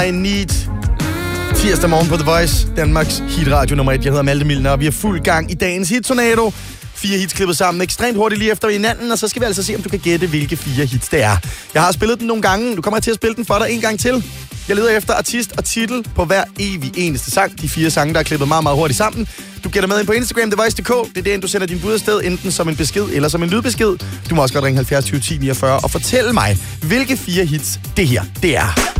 I Need. Tirsdag morgen på The Voice, Danmarks hitradio nummer 1. Jeg hedder Malte Milner, og vi er fuld gang i dagens hittornado. 4 hits klippet sammen ekstremt hurtigt lige efter hinanden, og så skal vi altså se, om du kan gætte, hvilke 4 hits det er. Jeg har spillet den nogle gange, nu kommer jeg til at spille den for dig en gang til. Jeg leder efter artist og titel på hver evig eneste sang. De 4 sange, der er klippet meget, meget hurtigt sammen. Du gætter med ind på Instagram, thevoice.dk. Det er det, du sender din bud afsted, enten som en besked eller som en lydbesked. Du må også godt ringe 70 20 10 49 og fortælle mig, hvilke 4 hits det her det er.